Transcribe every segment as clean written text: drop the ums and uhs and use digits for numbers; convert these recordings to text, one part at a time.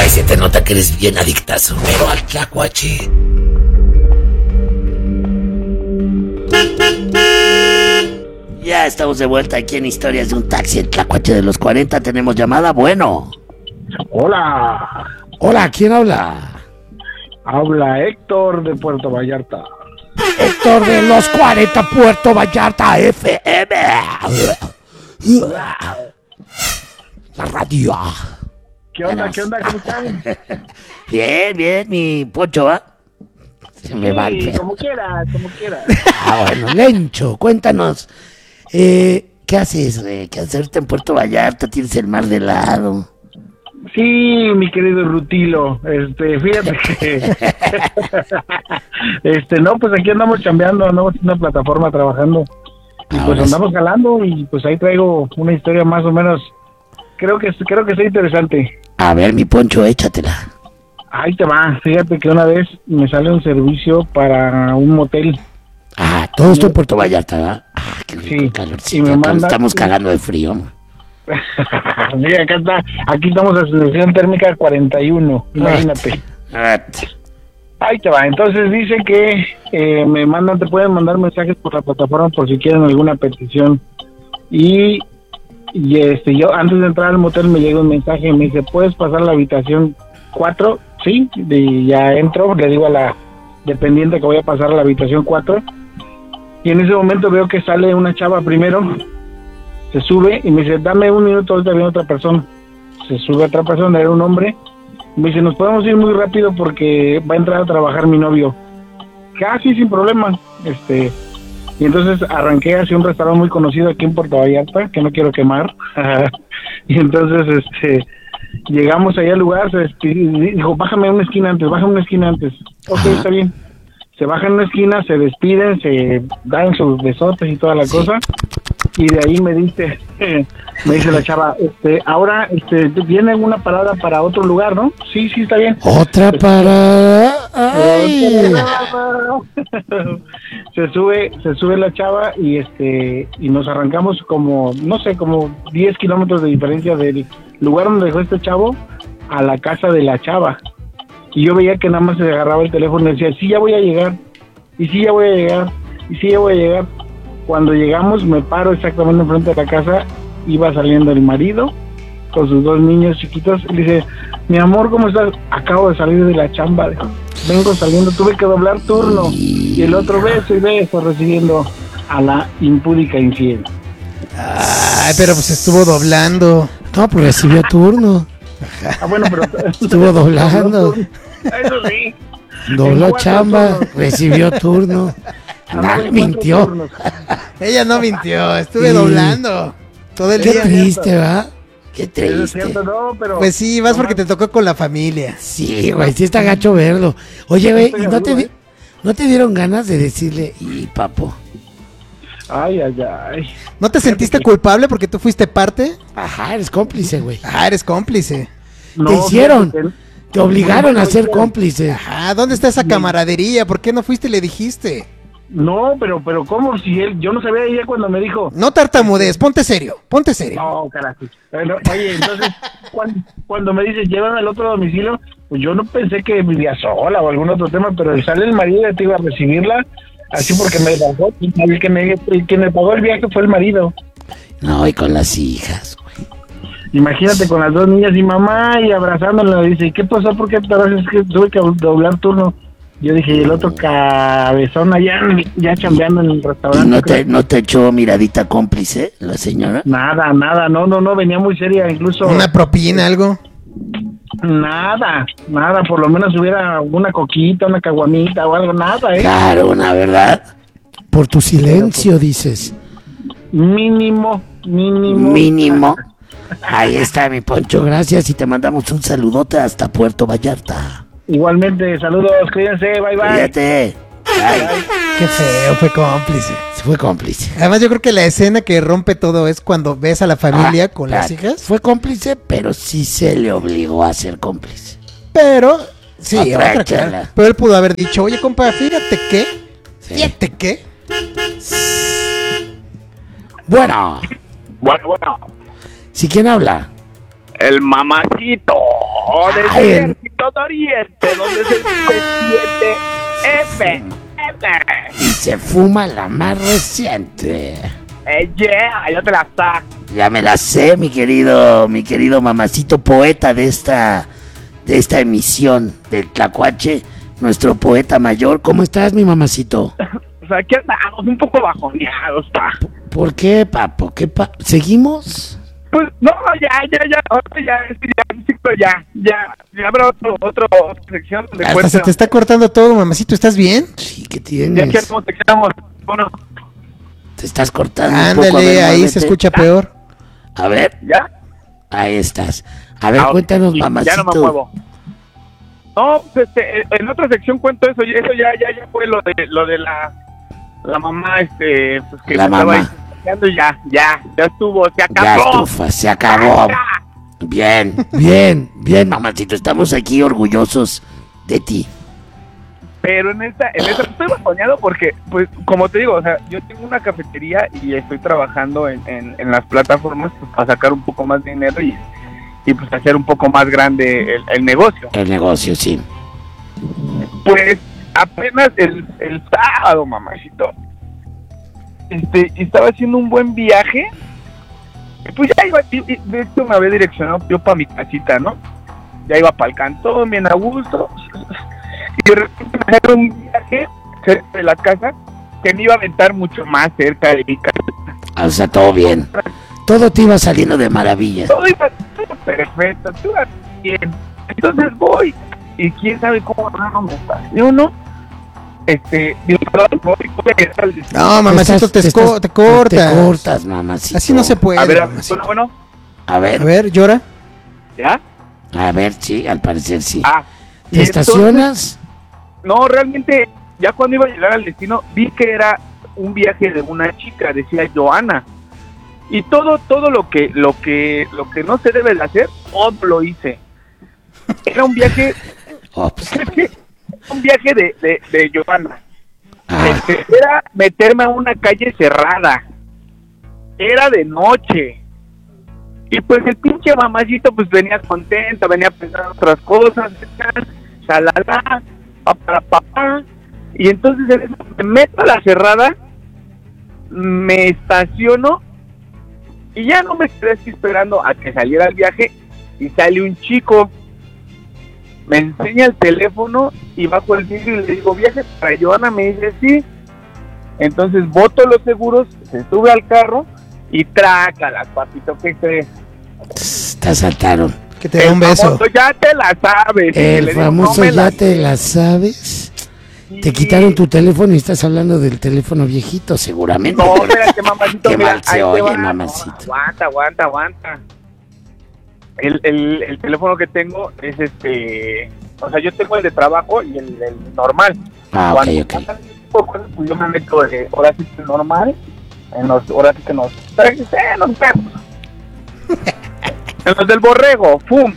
se te nota que eres bien adictazo. Pero al tlacuache. Ya estamos de vuelta aquí en Historias de un Taxi, el tlacuache de los 40. Tenemos llamada, bueno. Hola. Hola, ¿quién habla? Habla Héctor de Puerto Vallarta. Héctor de los 40, Puerto Vallarta FM. La radio. ¿Qué onda? ¿Qué onda? ¿Cómo están? Bien, bien, mi Poncho, ¿va? Se me va el Sí, pedo. como quieras, como quieras. Bueno, Lencho, cuéntanos. ¿Qué haces, güey? ¿Qué hacerte en Puerto Vallarta? Tienes el mar de lado. Sí, mi querido Rutilo, fíjate que, no, pues aquí andamos chambeando, andamos en una plataforma trabajando, y pues andamos jalando, y pues ahí traigo una historia más o menos, creo que está interesante. A ver, mi Poncho, échatela. Ahí te va, fíjate que una vez me sale un servicio para un motel. Todo esto en Puerto Vallarta, ¿verdad? Qué rico, Sí, calorcito. y me Acá manda- estamos cagando de frío. Mira, aquí estamos a sensación térmica 41, imagínate. Ahí te va, entonces dice que te pueden mandar mensajes por la plataforma por si quieren alguna petición. Y yo antes de entrar al motel me llega un mensaje y me dice, ¿puedes pasar a la habitación 4? Sí, y ya entro, le digo a la dependiente que voy a pasar a la habitación 4. Y en ese momento veo que sale una chava primero, se sube y me dice, dame un minuto, ahorita viene otra persona. Se sube otra persona, era un hombre. Me dice, nos podemos ir muy rápido porque va a entrar a trabajar mi novio. Casi sin problema. Y entonces arranqué hacia un restaurante muy conocido aquí en Puerto Vallarta, que no quiero quemar. Y entonces llegamos allá al lugar, dijo, bájame una esquina antes. Ok, está bien. Se bajan en una esquina, se despiden, se dan sus besotes y toda la cosa. Y de ahí me dice la chava, ahora viene una parada para otro lugar, ¿no? Sí, está bien. Otra parada. Ay. se sube la chava y nos arrancamos como 10 kilómetros de diferencia del lugar donde dejó este chavo a la casa de la chava. Y yo veía que nada más se agarraba el teléfono y decía, sí, ya voy a llegar, y sí, ya voy a llegar, y sí, ya voy a llegar. Cuando llegamos me paro exactamente enfrente de la casa, iba saliendo el marido con sus 2 niños chiquitos, y le dice, mi amor, ¿cómo estás? Acabo de salir de la chamba, vengo saliendo, tuve que doblar turno, y el otro beso y beso recibiendo a la impúdica infiel. Ay, pero pues estuvo doblando. No, pues recibió turno. Bueno, pero Estuvo doblando. Eso sí. Dobló En 4 chamba, turnos. recibió turno. Andaba en Mintió. 4 turnos. Ella no mintió, estuve Sí. doblando todo el Qué día. triste, ¿verdad? Qué Eso es triste. cierto, no, pero Pues sí, vas porque te tocó con la familia. Sí, güey, sí está gacho verlo. Oye, güey, ¿y no te dieron ganas de decirle, y papo? Ay. ¿No te sentiste culpable porque tú fuiste parte? Ajá, eres cómplice, güey. Ah, eres cómplice. Te hicieron. fíjate, Te obligaron a ser cómplice. Ah, ¿dónde está esa camaradería? ¿Por qué no fuiste y le dijiste? No, pero ¿cómo? Si yo no sabía ella cuando me dijo. No tartamudees, ponte serio, ponte serio. No, carajo. Oye, entonces, cuando me dices, llévame al otro domicilio, pues yo no pensé que vivía sola o algún otro tema, pero sale el marido y te iba a recibirla, así porque me bajó, el que me pagó el viaje fue el marido. No, y con las hijas, güey. Imagínate con las 2 niñas y mamá y abrazándola, dice, ¿y qué pasó? ¿Por qué tardas? Es que tuve que doblar turno. Yo dije, y el otro cabezón allá, ya chambeando en el ¿Y restaurante. no te echó miradita cómplice la señora? Nada, no, venía muy seria, incluso. ¿Una propina, algo? Nada, por lo menos hubiera una coquita, una caguamita o algo, nada, Claro, una verdad. Por tu silencio, dices. Mínimo. Mínimo. Ahí está, mi Poncho, gracias y te mandamos un saludote hasta Puerto Vallarta. Igualmente, saludos, cuídense, bye. Cuídate. Ay, Qué feo, fue cómplice. fue cómplice. Además yo creo que la escena que rompe todo es cuando ves a la familia con claro, las hijas. Fue cómplice, pero sí se le obligó a ser cómplice. Pero, sí, Otra otra chela. cara. Pero él pudo haber dicho, oye compa, fíjate que, Sí. fíjate que. Bueno, Bueno, ¿sí quién habla? el mamacito. del Ay, Ejército de Oriente, donde se siente F. y se fuma la más reciente. Ya te la está. Ya me la sé, mi querido mamacito poeta de esta emisión del Tlacuache, nuestro poeta mayor. ¿Cómo estás, mi mamacito? O sea, aquí andamos un poco bajoneados, pa. ¿Por qué, papo? ¿Seguimos? Pues no, ya habrá otra sección donde Hasta cuento. se te está cortando todo, mamacito. ¿Estás bien? Sí, ¿qué Ya tienes? que andamos, te quedamos. Bueno, Te estás cortando un poco. A Ándale, ver, ahí muévete. se escucha peor. A ver, ¿ya? ahí estás. A ver, Ah, cuéntanos, ya mamacito. no me muevo. No, pues en otra sección cuento eso, y eso ya fue lo de la mamá, pues que La me estaba mamá. enseñando y ya estuvo, se Ya acabó. estufa, se acabó. Bien, mamacito. Estamos aquí orgullosos de ti. Pero en esta estoy bajoneado porque, pues, como te digo, o sea, yo tengo una cafetería y estoy trabajando en las plataformas pues, para sacar un poco más de dinero y pues hacer un poco más grande el negocio. El negocio, sí. Pues apenas el sábado, mamacito, estaba haciendo un buen viaje, y pues ya iba, y de hecho me había direccionado yo para mi casita, ¿no? Ya iba para el cantón, bien a gusto, y de repente me salió un viaje cerca de la casa que me iba a aventar mucho más cerca de mi casa. O sea, todo bien. Todo te iba saliendo de maravilla. Todo iba perfecto, todo iba bien. Entonces voy, y quién sabe cómo no me estaciono, ¿no? No, mamacito, te cortas. Te cortas, mamacito. Así no se puede. A ver, mamacito. bueno, A A ver, ver, llora. ¿ya? sí, al parecer sí. Y ¿Te entonces, estacionas? no, realmente, ya cuando iba a llegar al destino, vi que era un viaje de una chica, decía Joana. Y todo lo que no se debe de hacer, todo lo hice. Era un viaje, Ops. un viaje de Joana. Ah, Era meterme a una calle cerrada. Era de noche. Y pues el pinche mamacito pues venía contento, venía pensando otras cosas, shalala, papá. Y entonces en eso me meto a la cerrada, me estaciono y ya no me quedé así esperando a que saliera el viaje y sale un chico. Me enseña el teléfono y bajo el vidrio y le digo, ¿viaje para Joana? Me dice, sí. Entonces boto los seguros, se sube al carro y trácalas, papito, ¿qué crees? te asaltaron. Que te dé un beso. famoso ya te la sabes. Y El le digo, famoso "No me ya te la sabes. Sí. Te quitaron tu teléfono y estás hablando del teléfono viejito, seguramente. No, espérate, mamacito. Qué mira, mal se ahí te oye, va. mamacito. No, aguanta. El teléfono que tengo es o sea, yo tengo el de trabajo y el normal. Ah, Cuando ok. pasan ese tipo de cosas, pues yo me meto ahora sí que normal, ahora sí que nos vemos. En los del borrego, ¡pum!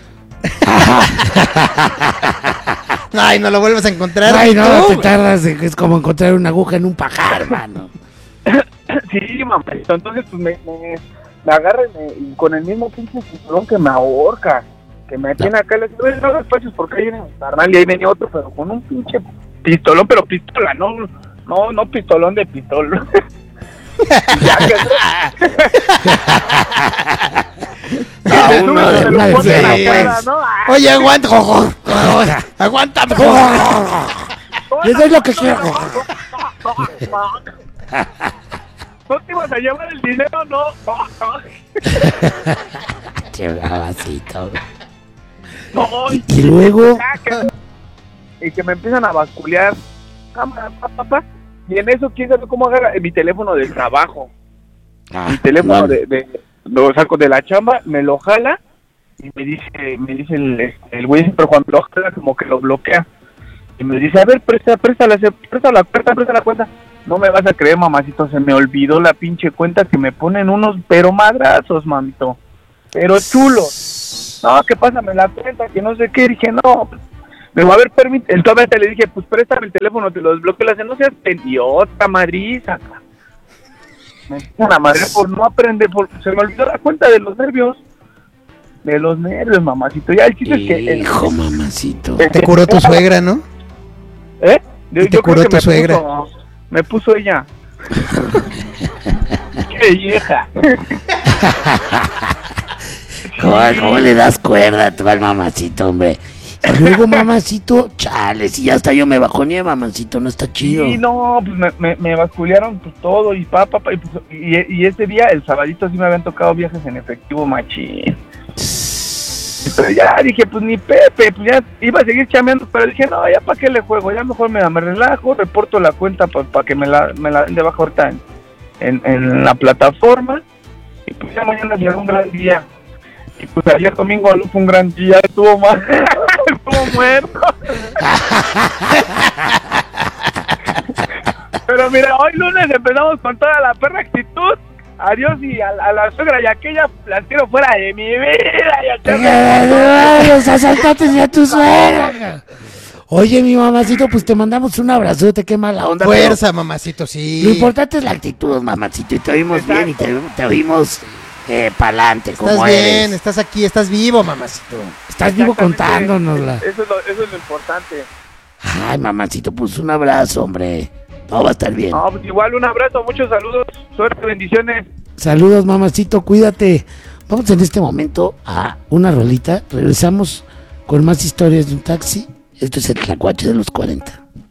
Ay, no lo vuelvas a encontrar. Ay, no, tú, te güey. tardas. Es como encontrar una aguja en un pajar, mano. Sí, mamacito, entonces pues me agarra y con el mismo pinche cinturón que me ahorca, que me tiene acá, le digo, no despachos porque ahí viene mi carnal y ahí venía otro, pero con un pinche pistolón, pero pistola, no pistolón de pistol. Ya que No, uno de me una lo pone en la de cara, pues. ¿no? Oye, aguanta. Aguántame. Le doy lo que quiero. ¿No te ibas a llevar el dinero? No. Qué babacito. No. Y luego, Y que me empiezan a basculear. Cámara, papá. Y en eso, quién sabe cómo agarra mi teléfono del trabajo. Mi teléfono no, lo saco de la chamba, me lo jala y me dice el güey, pero cuando lo jala como que lo bloquea. Y me dice, a ver, presta la cuenta. No me vas a creer, mamacito, se me olvidó la pinche cuenta que me ponen unos pero madrazos, mamito. Pero chulos. No, que pásame la cuenta, que no sé qué. Dije, no, me va a haber permitido. Entonces le dije, pues préstame el teléfono, te lo desbloqueo. Le hace, no seas idiota, madriza. Me empiezan a madre por no aprender, se me olvidó la cuenta de los nervios. de los nervios, mamacito. Ya el chiste es que... Hijo, mamacito. Te curó tu suegra, ¿no? ¿Eh? Y te curó tu suegra. Me puso ella. ¡Qué vieja! ¿Cómo le das cuerda tú al mamacito, hombre? Y luego, mamacito, chale, si ya hasta yo me bajoneé, mamacito, no está chido. Sí, no, pues me basculearon pues todo y y ese día, el sabadito, sí me habían tocado viajes en efectivo machín. Pero ya dije, pues ni Pepe, pues ya iba a seguir chameando, pero dije, no, ya para qué le juego, ya mejor me relajo, reporto la cuenta para que me la den de baja ahorita en la plataforma, y pues ya mañana será un gran día. Y pues ayer domingo fue un gran día, estuvo mal, estuvo muerto. Pero mira, hoy lunes empezamos con toda la perra actitud. Adiós y a la suegra y aquella las quiero fuera de mi vida. Los asaltantes y a tu suegra. Oye, mi mamacito, pues te mandamos un abrazote, qué mala onda. Fuerza, mamacito, sí. Lo importante es la actitud, mamacito, y te oímos bien y te oímos pa'lante, como estás eres. Bien, estás aquí, estás vivo, mamacito. Estás vivo contándonosla. Eso es lo importante. Ay, mamacito, pues un abrazo, hombre. Todo va a estar bien. No, pues igual un abrazo, muchos saludos, suerte, bendiciones. Saludos, mamacito, cuídate. Vamos en este momento a una rolita. Regresamos con más historias de un taxi. Esto es el Tlacuache de los 40.